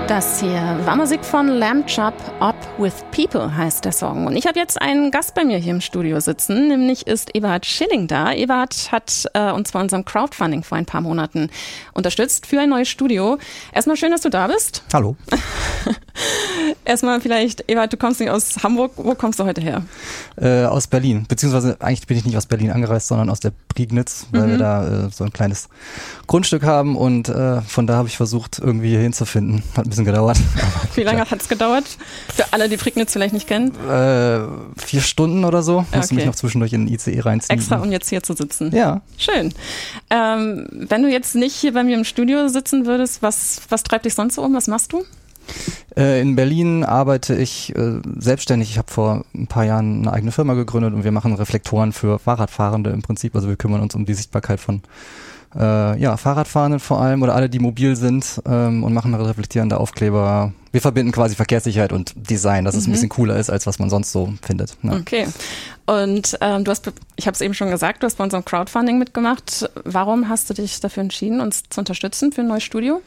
Das hier war Musik von Lamb Chop, Up With People heißt der Song. Und ich habe jetzt einen Gast bei mir hier im Studio sitzen, nämlich ist Eberhard Schilling da. Eberhard hat uns bei unserem Crowdfunding vor ein paar Monaten unterstützt für ein neues Studio. Erstmal schön, dass du da bist. Hallo. Erstmal vielleicht, Eberhard, du kommst nicht aus Hamburg. Wo kommst du heute her? Aus Berlin. Beziehungsweise eigentlich bin ich nicht aus Berlin angereist, sondern aus der Prignitz, weil wir da so ein kleines Grundstück haben und von da habe ich versucht, irgendwie hier hinzufinden. Hat ein bisschen gedauert. Wie lange hat es gedauert? Für alle, die Prignitz vielleicht nicht kennen. 4 Stunden oder so. Musste mich noch zwischendurch in den ICE reinziehen. Extra, um jetzt hier zu sitzen. Ja. Schön. Wenn du jetzt nicht hier bei mir im Studio sitzen würdest, was treibt dich sonst so um? Was machst du? In Berlin arbeite ich selbstständig. Ich habe vor ein paar Jahren eine eigene Firma gegründet und wir machen Reflektoren für Fahrradfahrende im Prinzip. Also wir kümmern uns um die Sichtbarkeit von Fahrradfahrenden vor allem oder alle, die mobil sind und machen reflektierende Aufkleber. Wir verbinden quasi Verkehrssicherheit und Design, dass es ein bisschen cooler ist, als was man sonst so findet. Ne? Okay. Und ich habe es eben schon gesagt, du hast bei unserem Crowdfunding mitgemacht. Warum hast du dich dafür entschieden, uns zu unterstützen für ein neues Studio?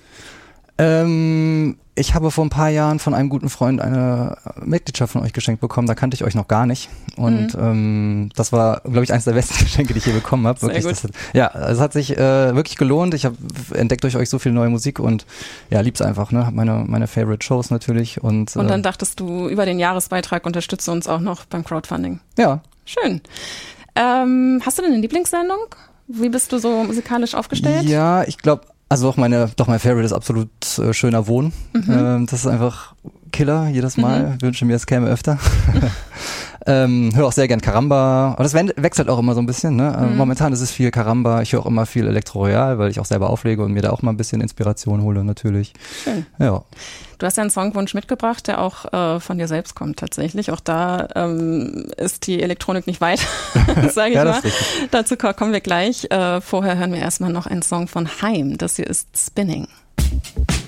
Ich habe vor ein paar Jahren von einem guten Freund eine Mitgliedschaft von euch geschenkt bekommen. Da kannte ich euch noch gar nicht. Und das war, glaube ich, eines der besten Geschenke, die ich je bekommen habe. Wirklich, Sehr gut. Es hat sich wirklich gelohnt. Ich habe entdeckt durch euch so viel neue Musik und ja, lieb's einfach. Ne, habe meine Favorite Shows natürlich. Und dann dachtest du, über den Jahresbeitrag unterstütze uns auch noch beim Crowdfunding. Ja. Schön. Hast du denn eine Lieblingssendung? Wie bist du so musikalisch aufgestellt? Ja, ich glaube, also mein Favorite ist absolut Schöner Wohnen. Das ist einfach Killer jedes Mal. Wünsche mir, es käme öfter. Höre auch sehr gern Karamba. Aber das wechselt auch immer so ein bisschen. Ne? Momentan ist es viel Karamba. Ich höre auch immer viel Elektro-Royal, weil ich auch selber auflege und mir da auch mal ein bisschen Inspiration hole natürlich. Schön. Ja. Du hast ja einen Songwunsch mitgebracht, der auch von dir selbst kommt tatsächlich. Auch da ist die Elektronik nicht weit, sage ich ja, mal. Dazu kommen wir gleich. Vorher hören wir erstmal noch einen Song von Haim. Das hier ist Spinning.